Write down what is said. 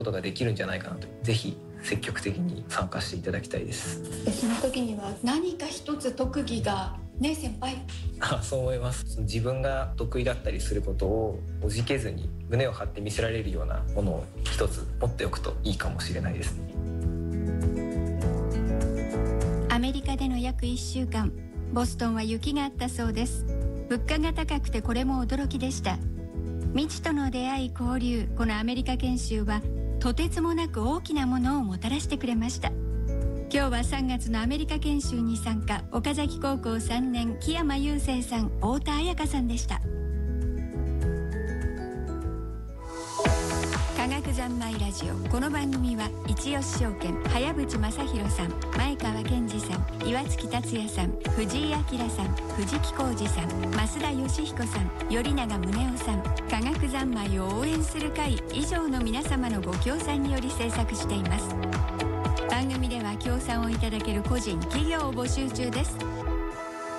ことができるんじゃないかなと、ぜひ積極的に参加していただきたいです。 その時には何か一つ特技がね、先輩。 そう思います。自分が得意だったりすることをおじけずに胸を張って見せられるようなものを一つ持っておくといいかもしれないですね。 アメリカでの約1週間、ボストンは雪があったそうです。物価が高くてこれも驚きでした。未知との出会い交流、このアメリカ研修はとてつもなく大きなものをもたらしてくれました。今日は3月のアメリカ研修に参加、岡崎高校3年木山雄生さん、太田彩香さんでした。科学三昧ラジオ、この番組は一吉証券、早淵正弘さん、前川健二さん、岩月達也さん、藤井明さん、藤木浩二さん、増田義彦さん、頼永宗男さん、科学三昧を応援する会以上の皆様のご協賛により制作しています。番組では協賛をいただける個人企業を募集中です。